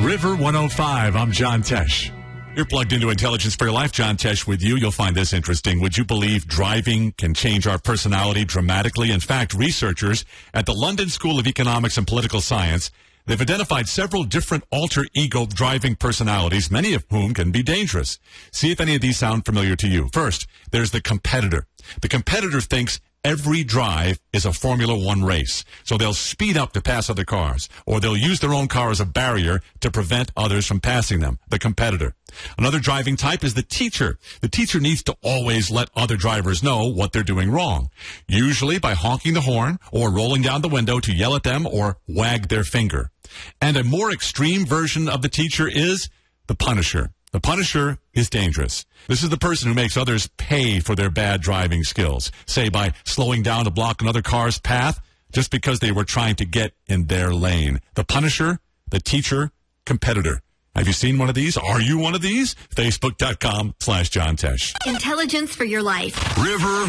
River 105, I'm John Tesh. You're plugged into Intelligence for Your Life. John Tesh with you. You'll find this interesting. Would you believe driving can change our personality dramatically? In fact, researchers at the London School of Economics and Political Science, they've identified several different alter ego driving personalities, many of whom can be dangerous. See if any of these sound familiar to you. First, there's the competitor. The competitor thinks every drive is a Formula One race. So they'll speed up to pass other cars, or they'll use their own car as a barrier to prevent others from passing them. The competitor. Another driving type is the teacher. The teacher needs to always let other drivers know what they're doing wrong, usually by honking the horn or rolling down the window to yell at them or wag their finger. And a more extreme version of the teacher is the punisher. The punisher is dangerous. This is the person who makes others pay for their bad driving skills, say by slowing down to block another car's path just because they were trying to get in their lane. The punisher, the teacher, competitor. Have you seen one of these? Are you one of these? Facebook.com/John Tesh. Intelligence for Your Life. River